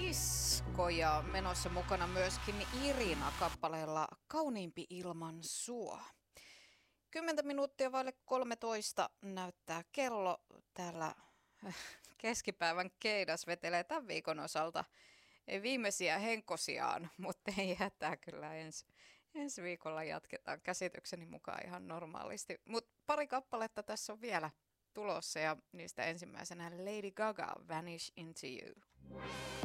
Iskoja menossa mukana myöskin Irina kappaleella Kauniimpi ilman sua. 10 minuuttia vaille 13 näyttää kello täällä keskipäivän keidas vetelee tämän viikon osalta viimeisiä henkosiaan, mutta ei hätää kyllä ensi viikolla jatketaan käsitykseni mukaan ihan normaalisti. Mutta pari kappaletta tässä on vielä tulossa ja niistä ensimmäisenä Lady Gaga, Vanish into You.